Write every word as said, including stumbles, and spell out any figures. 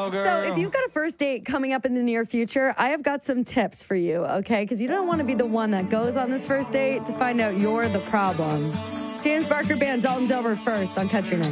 So if you've got a first date coming up in the near future, I have got some tips for you, okay? Because you don't want to be the one that goes on this first date to find out you're the problem. James Barker Band, Dalton's Over first on Country Night.